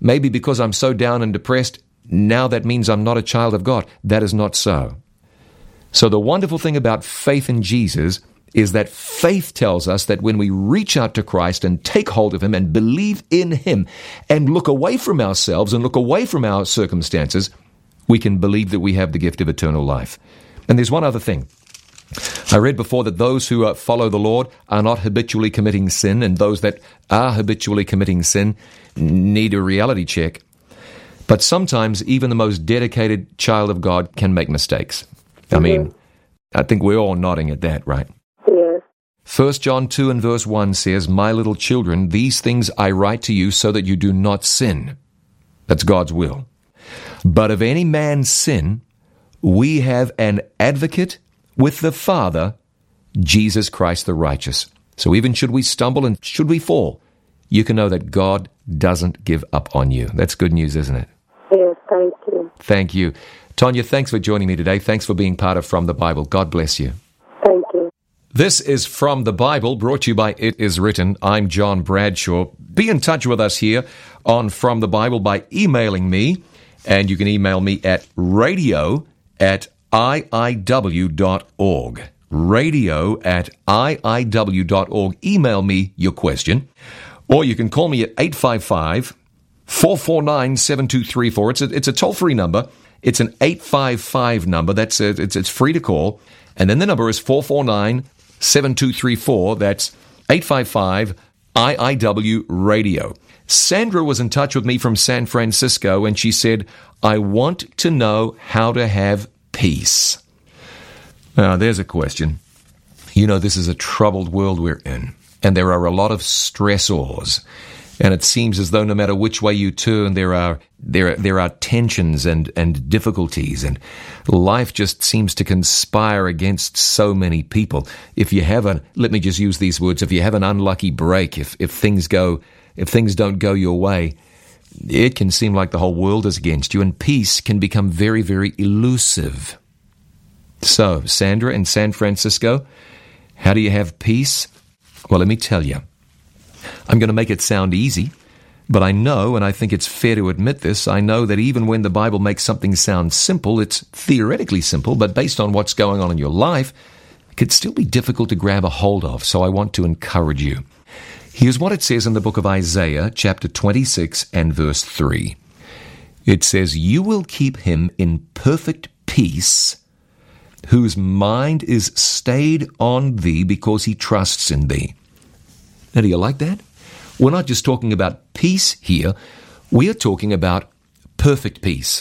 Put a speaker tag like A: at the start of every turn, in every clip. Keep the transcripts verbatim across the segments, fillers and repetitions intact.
A: maybe because I'm so down and depressed, now that means I'm not a child of God. That is not so. So the wonderful thing about faith in Jesus is that faith tells us that when we reach out to Christ and take hold of Him and believe in Him and look away from ourselves and look away from our circumstances, we can believe that we have the gift of eternal life. And there's one other thing. I read before that those who uh, follow the Lord are not habitually committing sin, and those that are habitually committing sin need a reality check. But sometimes even the most dedicated child of God can make mistakes. I mm-hmm. mean, I think we're all nodding at that, right?
B: Yes.
A: First John two and verse one says, "My little children, these things I write to you so that you do not sin." That's God's will. "But if any man sin, we have an advocate with the Father, Jesus Christ the righteous." So even should we stumble and should we fall, you can know that God doesn't give up on you. That's good news, isn't it?
B: Yes, thank you.
A: Thank you. Tonya, thanks for joining me today. Thanks for being part of From the Bible. God bless you.
B: Thank you.
A: This is From the Bible, brought to you by It Is Written. I'm John Bradshaw. Be in touch with us here on From the Bible by emailing me, and you can email me at radio at I I W dot org. Radio at I I W dot org. Email me your question. Or you can call me at eight five five, four four nine, seven two three four. It's a, it's a toll-free number. It's an eight five five number. That's a, it's, it's free to call. And then the number is four four nine, seven two three four. That's eight five five, I I W radio. Sandra was in touch with me from San Francisco, and she said, "I want to know how to have peace." Now, there's a question. You know, this is a troubled world we're in, and there are a lot of stressors, and it seems as though no matter which way you turn, there are there there are tensions and and difficulties, and life just seems to conspire against so many people. If you have a, let me just use these words, if you have an unlucky break, if if things go, if things don't go your way, it can seem like the whole world is against you, and peace can become very, very elusive. So, Sandra in San Francisco, how do you have peace? Well, let me tell you. I'm going to make it sound easy, but I know, and I think it's fair to admit this, I know that even when the Bible makes something sound simple, it's theoretically simple, but based on what's going on in your life, it could still be difficult to grab a hold of, so I want to encourage you. Here's what it says in the book of Isaiah, chapter twenty-six and verse three. It says, "You will keep him in perfect peace, whose mind is stayed on thee because he trusts in thee." Now, do you like that? We're not just talking about peace here. We are talking about perfect peace.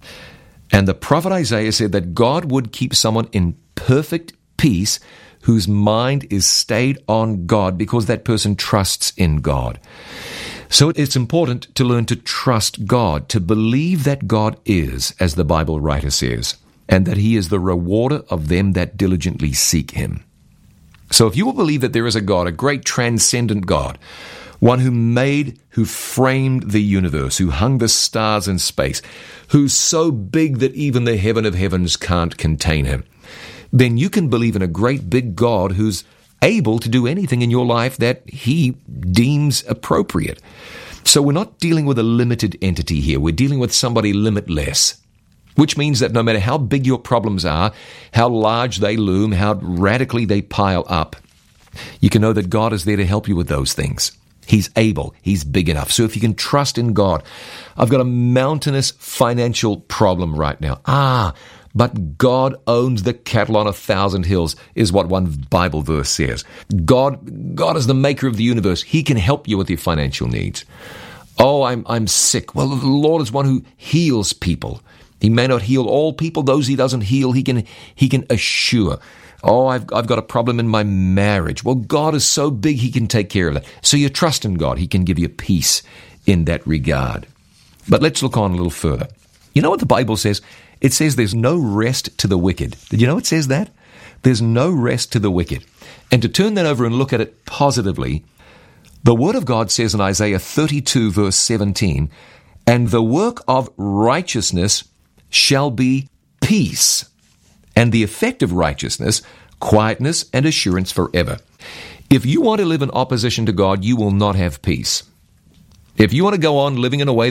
A: And the prophet Isaiah said that God would keep someone in perfect peace whose mind is stayed on God because that person trusts in God. So it's important to learn to trust God, to believe that God is, as the Bible writer says, and that He is the rewarder of them that diligently seek Him. So if you will believe that there is a God, a great transcendent God, one who made, who framed the universe, who hung the stars in space, who's so big that even the heaven of heavens can't contain Him, then you can believe in a great big God who's able to do anything in your life that He deems appropriate. So we're not dealing with a limited entity here. We're dealing with somebody limitless, which means that no matter how big your problems are, how large they loom, how radically they pile up, you can know that God is there to help you with those things. He's able. He's big enough. So if you can trust in God, I've got a mountainous financial problem right now. Ah, but God owns the cattle on a thousand hills, is what one Bible verse says. God, God is the maker of the universe. He can help you with your financial needs. Oh, I'm, I'm sick. Well, the Lord is one who heals people. He may not heal all people. Those He doesn't heal, He can, He can assure. Oh, I've, I've got a problem in my marriage. Well, God is so big, He can take care of that. So you trust in God. He can give you peace in that regard. But let's look on a little further. You know what the Bible says? It says there's no rest to the wicked. Did you know it says that? There's no rest to the wicked. And to turn that over and look at it positively, the Word of God says in Isaiah thirty-two, verse seventeen, "And the work of righteousness shall be peace, and the effect of righteousness, quietness and assurance forever." If you want to live in opposition to God, you will not have peace. If you want to go on living in a way